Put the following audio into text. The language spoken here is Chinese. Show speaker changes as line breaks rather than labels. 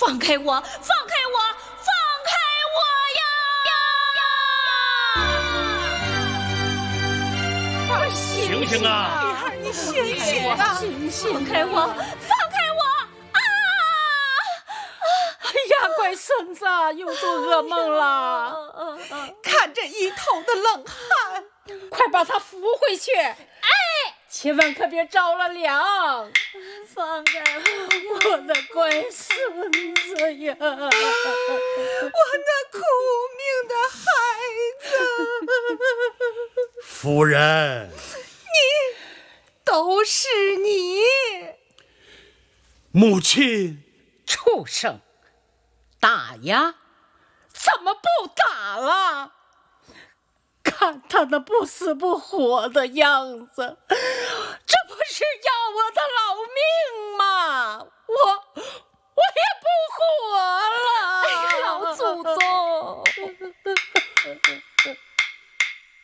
放开我！放开我！放开我呀！
醒醒啊！
你醒醒啊！
放开我！放开我！啊！
哎呀，乖孙子，又做噩梦了。看着一头的冷汗，快把他扶回去。哎，千万可别着了凉。
放开我！
我的乖孙子呀，我那苦命的孩子。
夫人，
都是你，
母亲。
畜生！打呀？怎么不打了？看他那不死不活的样子，这不是要我的老命吗？我也不活了。
哎呀，老祖宗！